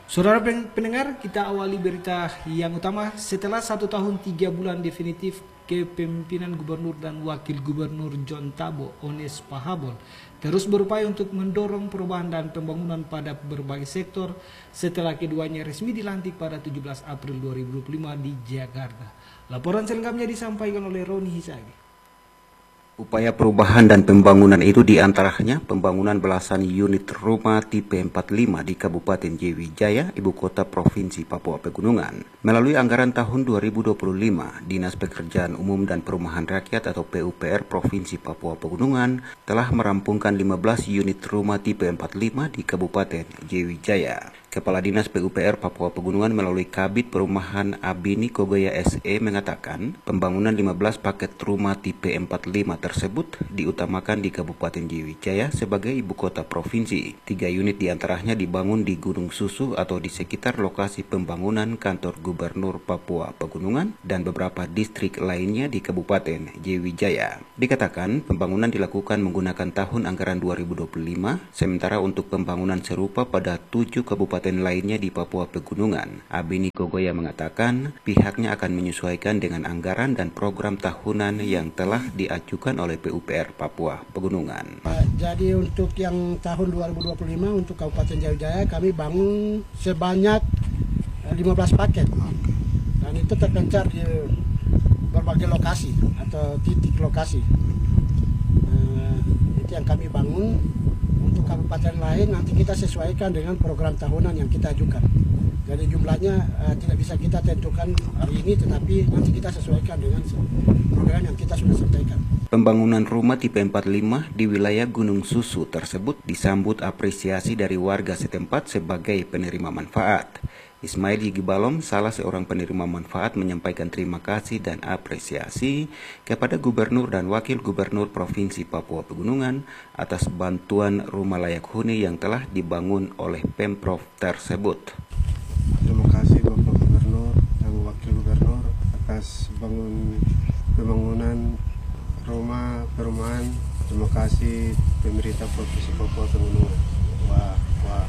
Saudara pendengar, kita awali berita yang utama. Setelah 1 tahun 3 bulan definitif kepemimpinan Gubernur dan Wakil Gubernur John Tabo, Ones Pahabol terus berupaya untuk mendorong perubahan dan pembangunan pada berbagai sektor setelah keduanya resmi dilantik pada 17 April 2025 di Jakarta. Laporan selengkapnya disampaikan oleh Roni Hisagi. Upaya perubahan dan pembangunan itu diantaranya pembangunan belasan unit rumah tipe 45 di Kabupaten Jayawijaya, Ibu Kota Provinsi Papua Pegunungan. Melalui anggaran tahun 2025, Dinas Pekerjaan Umum dan Perumahan Rakyat atau PUPR Provinsi Papua Pegunungan telah merampungkan 15 unit rumah tipe 45 di Kabupaten Jayawijaya. Kepala Dinas PUPR Papua Pegunungan melalui Kabid Perumahan Abini Kogoya SE mengatakan pembangunan 15 paket rumah tipe 45 tersebut diutamakan di Kabupaten Jayawijaya sebagai ibu kota provinsi. 3 unit diantaranya dibangun di Gunung Susu atau di sekitar lokasi pembangunan kantor Gubernur Papua Pegunungan dan beberapa distrik lainnya di Kabupaten Jayawijaya. Dikatakan pembangunan dilakukan menggunakan tahun anggaran 2025, sementara untuk pembangunan serupa pada 7 kabupaten lainnya di Papua Pegunungan. Abini Kogoya mengatakan pihaknya akan menyesuaikan dengan anggaran dan program tahunan yang telah diajukan oleh PUPR Papua Pegunungan. Jadi untuk yang tahun 2025 untuk Kabupaten Jayawijaya kami bangun sebanyak 15 paket dan itu terpencar di berbagai lokasi atau titik lokasi. Itu yang kami bangun. Untuk kabupaten lain nanti kita sesuaikan dengan program tahunan yang kita ajukan. Jadi jumlahnya tidak bisa kita tentukan hari ini, tetapi nanti kita sesuaikan dengan program yang kita sudah sampaikan. Pembangunan rumah tipe 45 di wilayah Gunung Susu tersebut disambut apresiasi dari warga setempat sebagai penerima manfaat. Ismail Yigibalom, salah seorang penerima manfaat, menyampaikan terima kasih dan apresiasi kepada Gubernur dan Wakil Gubernur Provinsi Papua Pegunungan atas bantuan rumah layak huni yang telah dibangun oleh Pemprov tersebut. Terima kasih Bapak Gubernur dan Wakil Gubernur atas pembangunan rumah perumahan. Terima kasih pemerintah Provinsi Papua Pegunungan. Wah.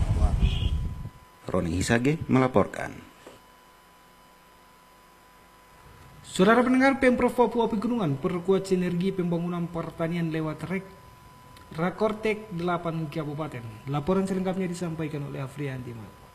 Roni Hisage melaporkan. Saudara pendengar, Pemprov Papua Pegunungan perkuat sinergi pembangunan pertanian lewat Rakortek 8 Kabupaten. Laporan selengkapnya disampaikan oleh Afrianti.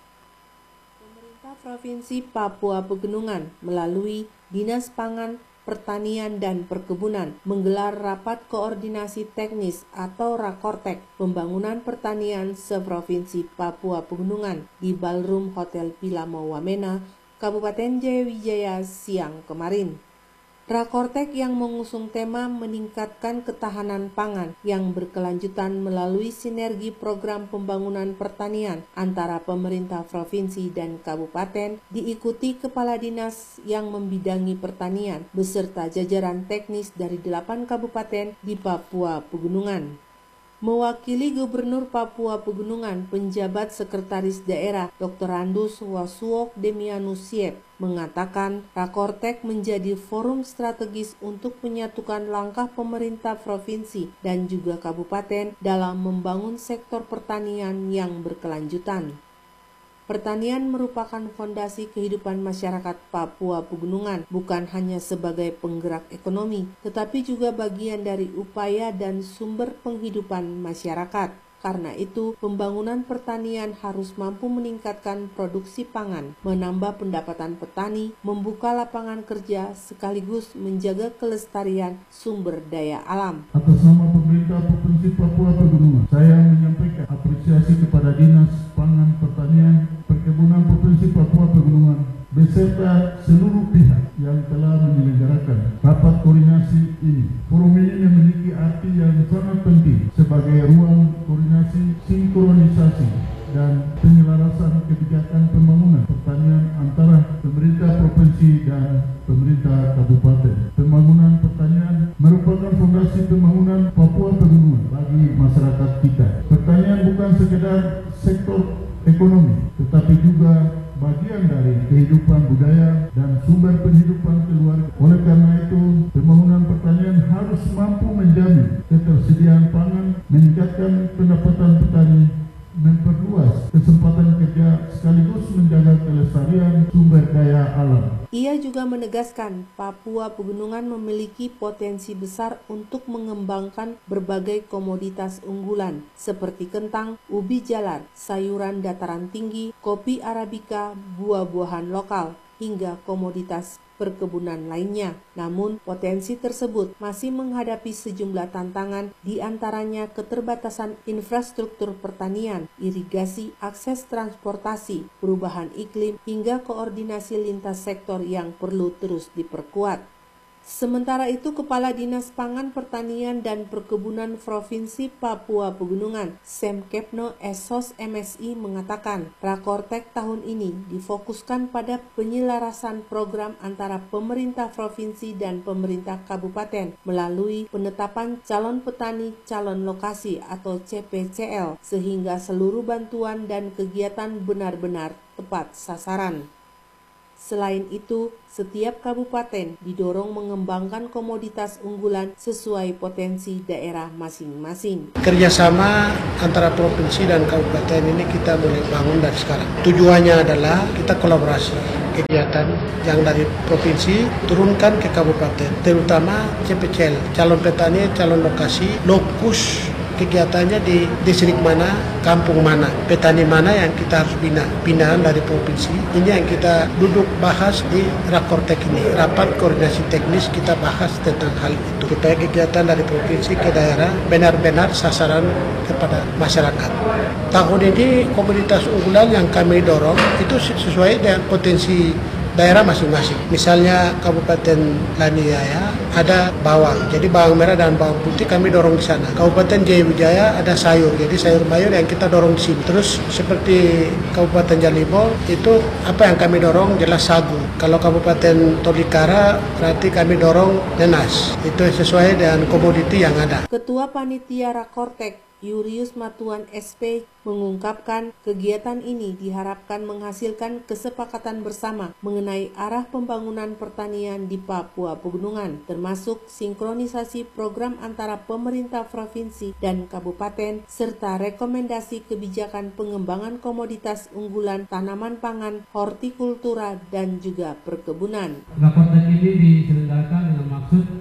Pemerintah Provinsi Papua Pegunungan melalui Dinas Pangan, Pertanian dan Perkebunan menggelar rapat koordinasi teknis atau Rakortek pembangunan pertanian seprovinsi Papua Pegunungan di Ballroom Hotel Pilamo Wamena, Kabupaten Jayawijaya siang kemarin. Rakortek yang mengusung tema meningkatkan ketahanan pangan yang berkelanjutan melalui sinergi program pembangunan pertanian antara pemerintah provinsi dan kabupaten diikuti kepala dinas yang membidangi pertanian beserta jajaran teknis dari 8 kabupaten di Papua Pegunungan. Mewakili Gubernur Papua Pegunungan, penjabat Sekretaris Daerah Dr. Andus Wasuok Demianus Siep mengatakan Rakortek menjadi forum strategis untuk menyatukan langkah pemerintah provinsi dan juga kabupaten dalam membangun sektor pertanian yang berkelanjutan. Pertanian merupakan fondasi kehidupan masyarakat Papua Pegunungan, bukan hanya sebagai penggerak ekonomi, tetapi juga bagian dari upaya dan sumber penghidupan masyarakat. Karena itu, pembangunan pertanian harus mampu meningkatkan produksi pangan, menambah pendapatan petani, membuka lapangan kerja, sekaligus menjaga kelestarian sumber daya alam. Atas nama pemerintah Provinsi Papua Pegunungan, saya menyampaikan apresiasi kepada Dinas Pangan, Pertanian, Perkebunan Provinsi Papua Pegunungan beserta seluruh pihak yang telah menyelenggarakan rapat koordinasi ini. Forum ini memiliki arti yang sangat penting sebagai ruang koordinasi, sinkronisasi, dan penyelarasan kebijakan pembangunan pertanian antara pemerintah provinsi dan pemerintah kabupaten. Pembangunan pertanian merupakan fondasi pembangunan Papua Pegunungan bagi masyarakat kita. Pertanian bukan sekedar sektor ekonomi, tetapi juga bagian dari kehidupan budaya dan sumber penghidupan keluarga. Oleh karena itu, pembangunan pertanian harus mampu menjamin ketersediaan pangan, meningkatkan pendapatan petani, memperluas kesempatan kerja sekaligus menjaga kelestarian sumber daya alam. Ia juga menegaskan Papua Pegunungan memiliki potensi besar untuk mengembangkan berbagai komoditas unggulan seperti kentang, ubi jalar, sayuran dataran tinggi, kopi arabica, buah-buahan lokal, hingga komoditas perkebunan lainnya. Namun, potensi tersebut masih menghadapi sejumlah tantangan, di antaranya keterbatasan infrastruktur pertanian, irigasi, akses transportasi, perubahan iklim, hingga koordinasi lintas sektor yang perlu terus diperkuat. Sementara itu, Kepala Dinas Pangan, Pertanian, dan Perkebunan Provinsi Papua Pegunungan, Semkepno Esos MSI mengatakan, Rakortek tahun ini difokuskan pada penyelarasan program antara pemerintah provinsi dan pemerintah kabupaten melalui penetapan calon petani calon lokasi atau CPCL, sehingga seluruh bantuan dan kegiatan benar-benar tepat sasaran. Selain itu, setiap kabupaten didorong mengembangkan komoditas unggulan sesuai potensi daerah masing-masing. Kerjasama antara provinsi dan kabupaten ini kita mulai bangun dari sekarang. Tujuannya adalah kita kolaborasi kegiatan yang dari provinsi turunkan ke kabupaten, terutama CPCL, calon petani, calon lokasi, lokus kegiatannya di distrik mana, kampung mana, petani mana yang kita harus binaan dari provinsi. Ini yang kita duduk bahas di Rakortek ini, rapat koordinasi teknis kita bahas tentang hal itu. Supaya kegiatan dari provinsi ke daerah benar-benar sasaran kepada masyarakat. Tahun ini komoditas unggulan yang kami dorong itu sesuai dengan potensi daerah masing-masing. Misalnya Kabupaten Laniaya ada bawang, jadi bawang merah dan bawang putih kami dorong di sana. Kabupaten Jaya Wijaya ada sayur, jadi sayur mayur yang kita dorong di sini. Terus seperti Kabupaten Jalibol itu apa yang kami dorong jelas sagu. Kalau Kabupaten Tolikara berarti kami dorong nenas. Itu sesuai dengan komoditi yang ada. Ketua Panitia Rakortek Yurius Matuan SP mengungkapkan kegiatan ini diharapkan menghasilkan kesepakatan bersama mengenai arah pembangunan pertanian di Papua Pegunungan, termasuk sinkronisasi program antara pemerintah provinsi dan kabupaten, serta rekomendasi kebijakan pengembangan komoditas unggulan tanaman pangan, hortikultura, dan juga perkebunan. Rakortek ini diselenggarakan dengan maksud